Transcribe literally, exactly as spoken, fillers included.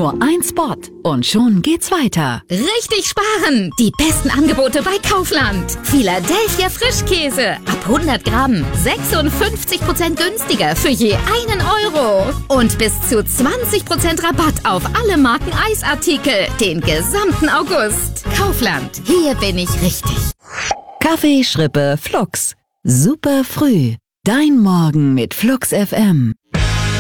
Nur ein Spot und schon geht's weiter. Richtig sparen! Die besten Angebote bei Kaufland. Philadelphia Frischkäse. Ab hundert Gramm. sechsundfünfzig Prozent günstiger für je einen Euro. Und bis zu zwanzig Prozent Rabatt auf alle Marken Eisartikel. Den gesamten August. Kaufland. Hier bin ich richtig. Kaffee, Schrippe, Flux. Super früh. Dein Morgen mit Flux F M.